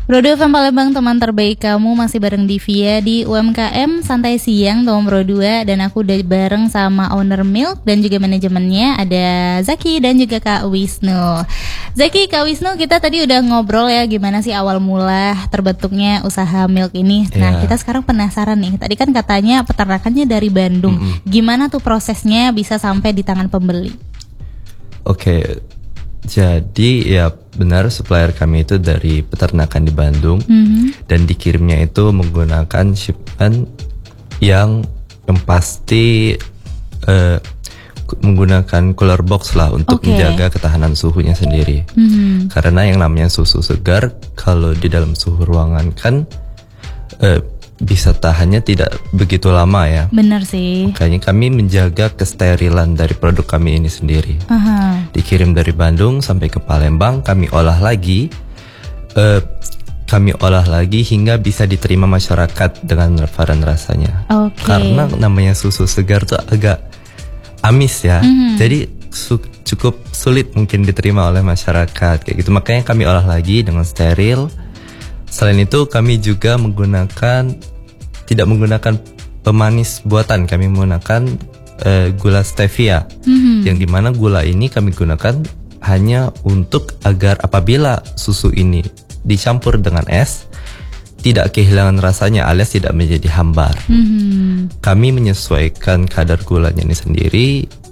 Brodo FM Palembang, teman terbaik kamu, masih bareng Divia di UMKM Santai Siang teman Bro 2. Dan aku udah bareng sama owner Milk dan juga manajemennya, ada Zaki dan juga Kak Wisnu. Zaki, Kak Wisnu, kita tadi udah ngobrol ya gimana sih awal mula terbentuknya usaha Milk ini. Nah, kita sekarang penasaran nih, tadi kan katanya peternakannya dari Bandung. Gimana tuh prosesnya bisa sampai di tangan pembeli? Oke, jadi ya benar, supplier kami itu dari peternakan di Bandung, dan dikirimnya itu menggunakan shipment yang pasti menggunakan cooler box lah untuk menjaga ketahanan suhunya sendiri. Karena yang namanya susu segar kalau di dalam suhu ruangan kan bisa tahannya tidak begitu lama ya. Benar sih. Makanya kami menjaga kesterilan dari produk kami ini sendiri. Dikirim dari Bandung sampai ke Palembang, kami olah lagi. Kami olah lagi hingga bisa diterima masyarakat dengan varian rasanya. Karena namanya susu segar tuh agak amis ya. Jadi cukup sulit mungkin diterima oleh masyarakat kayak gitu. Makanya kami olah lagi dengan steril. Selain itu kami juga tidak menggunakan pemanis buatan. Kami menggunakan gula stevia, yang dimana gula ini kami gunakan hanya untuk agar apabila susu ini dicampur dengan es tidak kehilangan rasanya alias tidak menjadi hambar. Kami menyesuaikan kadar gulanya ini sendiri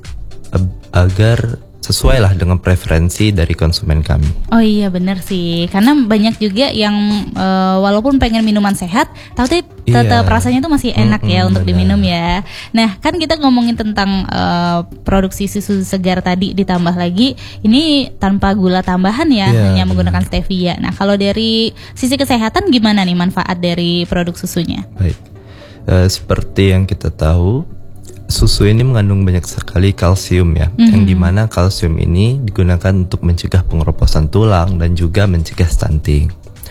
agar sesuai lah dengan preferensi dari konsumen kami. Oh iya benar sih, karena banyak juga yang walaupun pengen minuman sehat, tapi tetap rasanya tuh masih enak ya untuk diminum ya. Nah kan kita ngomongin tentang produksi susu segar tadi, ditambah lagi ini tanpa gula tambahan ya, hanya menggunakan stevia. Nah kalau dari sisi kesehatan gimana nih manfaat dari produk susunya? Baik, seperti yang kita tahu, susu ini mengandung banyak sekali kalsium ya, yang dimana kalsium ini digunakan untuk mencegah pengeroposan tulang dan juga mencegah stunting.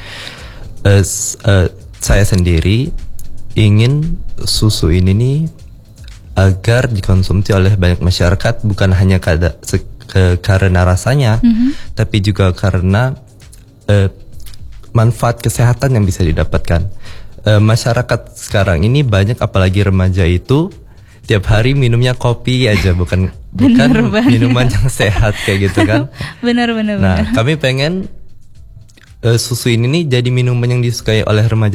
Saya sendiri ingin susu ini nih agar dikonsumsi oleh banyak masyarakat, bukan hanya karena rasanya, tapi juga karena manfaat kesehatan yang bisa didapatkan. Masyarakat sekarang ini banyak, apalagi remaja itu tiap hari minumnya kopi aja, bukan minuman yang sehat kayak gitu kan. Benar. Nah, kami pengen susu ini nih jadi minuman yang disukai oleh remaja